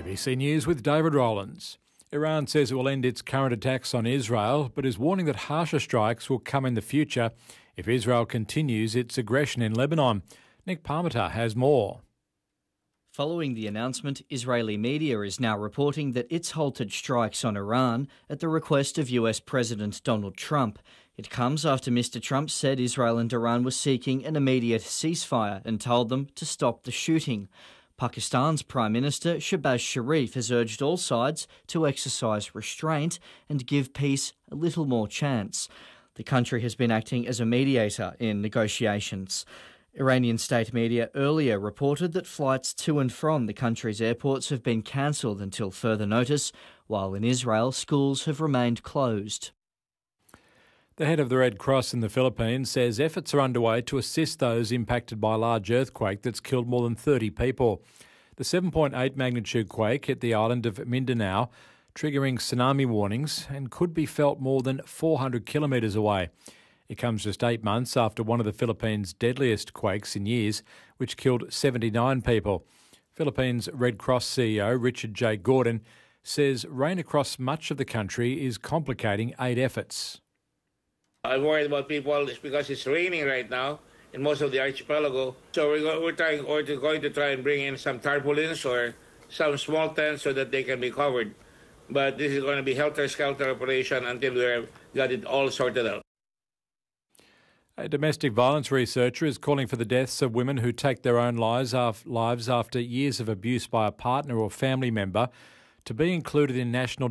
ABC News with David Rollins. Iran says it will end its current attacks on Israel, but is warning that harsher strikes will come in the future if Israel continues its aggression in Lebanon. Nick Parmenter has more. Following the announcement, Israeli media is now reporting that it's halted strikes on Iran at the request of US President Donald Trump. It comes after Mr. Trump said Israel and Iran were seeking an immediate ceasefire and told them to stop the shooting. Pakistan's Prime Minister Shehbaz Sharif has urged all sides to exercise restraint and give peace a little more chance. The country has been acting as a mediator in negotiations. Iranian state media earlier reported that flights to and from the country's airports have been cancelled until further notice, while in Israel schools have remained closed. The head of the Red Cross in the Philippines says efforts are underway to assist those impacted by a large earthquake that's killed more than 30 people. The 7.8 magnitude quake hit the island of Mindanao, triggering tsunami warnings and could be felt more than 400 kilometres away. It comes just 8 months after one of the Philippines' deadliest quakes in years, which killed 79 people. Philippines Red Cross CEO Richard J. Gordon says rain across much of the country is complicating aid efforts. I'm worried about people because it's raining right now in most of the archipelago. So we're going to try and bring in some tarpaulins or some small tents so that they can be covered. But this is going to be helter-skelter operation until we've got it all sorted out. A domestic violence researcher is calling for the deaths of women who take their own lives after years of abuse by a partner or family member to be included in national